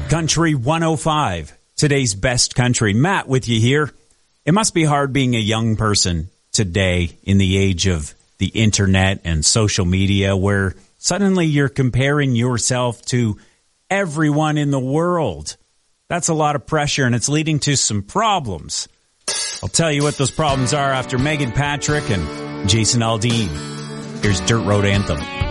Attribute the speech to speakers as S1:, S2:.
S1: Country 105, today's best country. Matt with you here. It must be hard being a young person today in the age of the internet and social media where suddenly you're comparing yourself to everyone in the world. That's a lot of pressure and it's leading to some problems. I'll tell you what those problems are after Megan Patrick and Jason Aldean. Here's Dirt Road Anthem.